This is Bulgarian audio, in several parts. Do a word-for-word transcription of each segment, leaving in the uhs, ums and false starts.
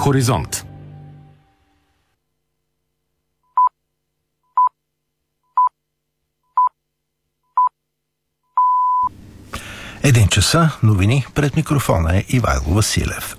Хоризонт. Един часа, новини, пред микрофона е Ивайло Василев.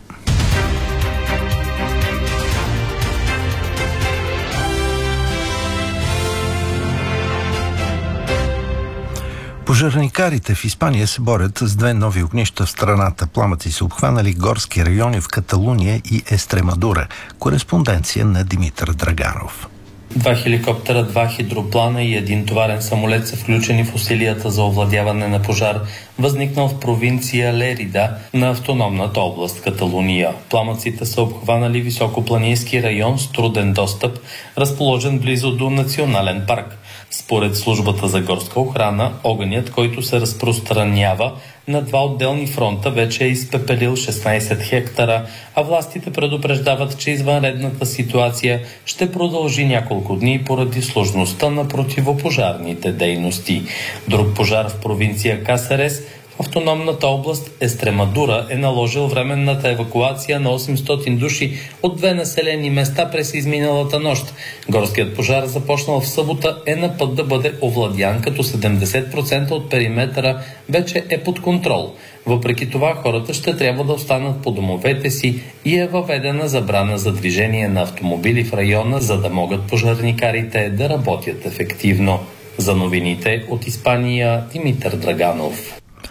Пожарникарите в Испания се борят с две нови огнища в страната. Пламъци са обхванали горски райони в Каталуния и Естремадура. Кореспонденция на Димитър Драганов. Два хеликоптера, два хидроплана и един товарен самолет са включени в усилията за овладяване на пожар, възникнал в провинция Лерида на автономната област Каталуния. Пламъците са обхванали високопланински район с труден достъп, разположен близо до национален парк. Според службата за горска охрана, огънят, който се разпространява на два отделни фронта, вече е изпепелил шестнайсет хектара, а властите предупреждават, че извънредната ситуация ще продължи няколко дни поради сложността на противопожарните дейности. Друг пожар в провинция Касерес, в автономната област Естремадура, е наложил временната евакуация на осемстотин души от две населени места през изминалата нощ. Горският пожар, започнал в събота, е на път да бъде овладян, като седемдесет процента от периметъра вече е под контрол. Въпреки това, хората ще трябва да останат по домовете си и е въведена забрана за движение на автомобили в района, за да могат пожарникарите да работят ефективно. За новините от Испания, Димитър Драганов.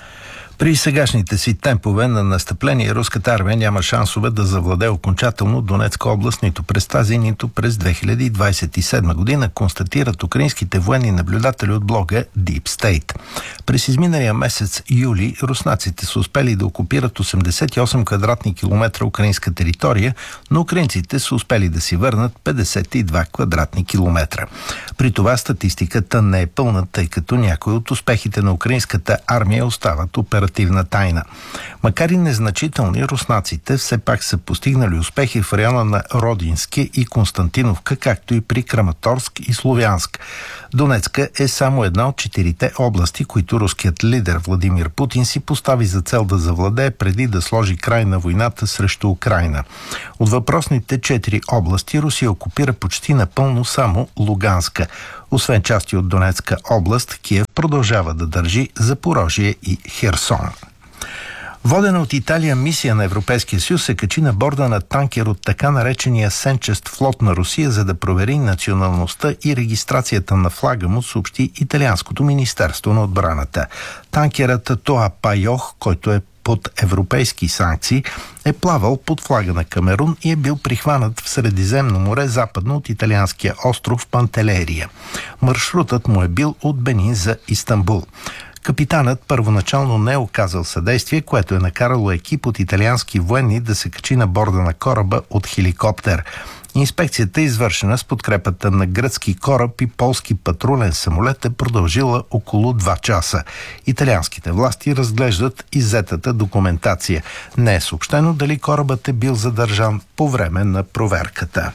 При сегашните си темпове на настъпление руската армия няма шансове да завладее окончателно Донецка област нито през тази, нито през две хиляди двайсет и седма година, констатират украинските военни наблюдатели от блога Deep State. През изминалия месец юли руснаците са успели да окупират осемдесет и осем квадратни километра украинска територия, но украинците са успели да си върнат петдесет и два квадратни километра. При това статистиката не е пълна, тъй като някои от успехите на украинската армия остават оперативни. Тайна. Макар и незначителни, руснаците все пак са постигнали успехи в района на Родински и Константиновка, както и при Краматорск и Словянск. Донецка е само една от четирите области, които руският лидер Владимир Путин си постави за цел да завладее преди да сложи край на войната срещу Украйна. От въпросните четири области Русия окупира почти напълно само Луганска. Освен части от Донецка област, Киев продължава да държи Запорожие и Херсон. Водена от Италия мисия на Европейския съюз се качи на борда на танкер от така наречения сенчест флот на Русия, за да провери националността и регистрацията на флага му, съобщи Италианското министерство на отбраната. Танкерът Тоа Пайох, който е под европейски санкции, е плавал под флага на Камерун и е бил прихванат в Средиземно море западно от италианския остров Пантелерия. Маршрутът му е бил от Бенин за Истанбул. Капитанът първоначално не е оказал съдействие, което е накарало екип от италиански военни да се качи на борда на кораба от хеликоптер. Инспекцията, извършена с подкрепата на гръцки кораб и полски патрулен самолет, е продължила около два часа. Италианските власти разглеждат иззетата документация. Не е съобщено дали корабът е бил задържан по време на проверката.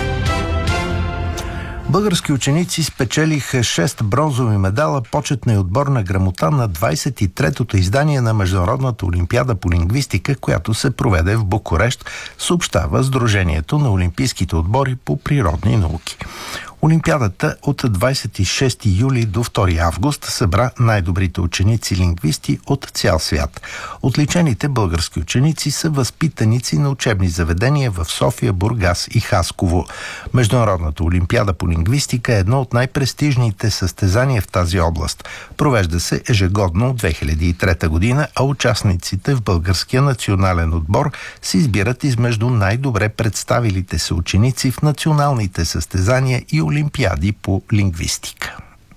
Български ученици спечелиха шест бронзови медала, почетна и отборна грамота на двайсет и третото издание на Международната олимпиада по лингвистика, която се проведе в Букурещ, съобщава Сдружението на олимпийските отбори по природни науки. Олимпиадата от двайсет и шести юли до втори август събра най-добрите ученици-лингвисти от цял свят. Отличените български ученици са възпитаници на учебни заведения в София, Бургас и Хасково. Международната олимпиада по лингвистика е едно от най-престижните състезания в тази област. Провежда се ежегодно от две хиляди и трета година, а участниците в българския национален отбор се избират измежду най-добре представилите се ученици в националните състезания и олимпиади по лингвистика.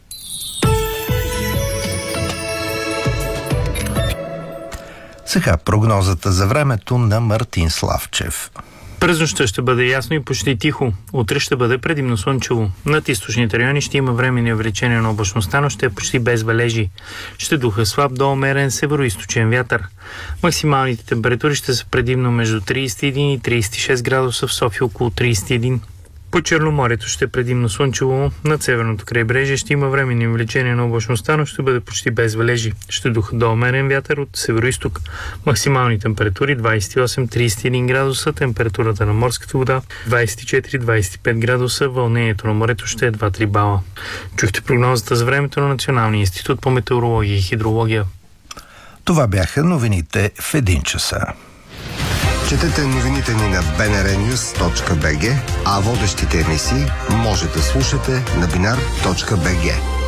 Сега прогнозата за времето на Мартин Славчев. През нощта ще бъде ясно и почти тихо. Утре ще бъде предимно слънчево. Над източните райони ще има временни увеличения на облачността, но ще е почти без валежи. Ще духа слаб до умерен североизточен вятър. Максималните температури ще са предимно между трийсет и един и трийсет и шест градуса, в София около трийсет и един. По Черноморието ще е предимно слънчево, над северното крайбрежие ще има временни увеличения на облачността, но ще бъде почти без валежи. Ще духа до умерен вятър от североизток. Максимални температури двадесет и осем до тридесет и един градуса, температурата на морската вода двадесет и четири до двадесет и пет градуса, вълнението на морето ще е два до три бала. Чухте прогнозата за времето на Националния институт по метеорология и хидрология. Това бяха новините в един часа. Четете новините ни на би ен ар нюс точка би джи, а водещите емисии може да слушате на бинар точка би джи.